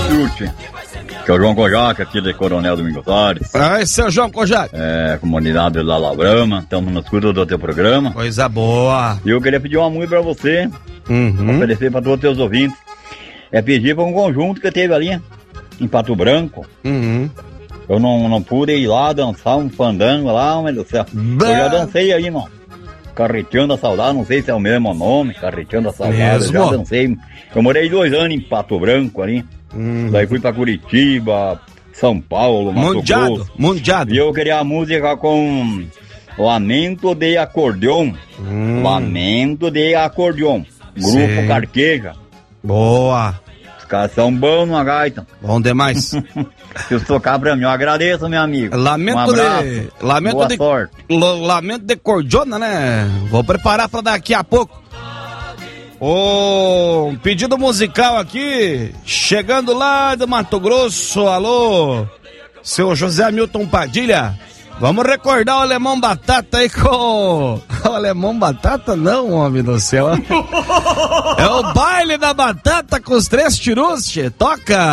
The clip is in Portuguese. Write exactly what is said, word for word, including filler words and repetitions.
Chute. Que é o João Kojak, aqui de Coronel Domingos Soares. Ai, seu João Kojak. É, comunidade da Labrama, estamos na escuta do teu programa. Coisa boa. E eu queria pedir uma música pra você, Uhum. oferecer pra todos os teus ouvintes. É pedir pra um conjunto que teve ali, em Pato Branco. Uhum. Eu não, não pude ir lá dançar um fandango lá, meu Deus do céu. Bah. Eu já dancei aí, irmão. Carreteando a Saudade, não sei se é o mesmo nome, Carreteando a Saudade, Mesmo? eu já dancei. Eu morei dois anos em Pato Branco ali, Uhum. daí fui pra Curitiba, São Paulo, Mato Mundiado, Grosso. mundiado. E eu queria a música com Lamento de Acordeon, Hum. Lamento de Acordeon, Grupo Sim. Carqueja. Boa. Os caras são bons numa gaita. Bom demais. Se você tocar pra mim, eu agradeço, meu amigo. Lamento um abraço. de. Lamento Boa de. sorte. L- lamento de cordiona, né? Vou preparar pra daqui a pouco. Ô, um pedido musical aqui. Chegando lá do Mato Grosso. Alô, seu José Hamilton Padilha. Vamos recordar o Alemão Batata aí com... O Alemão Batata não, homem do céu. É o baile da batata com os três tirus, tchê. Toca!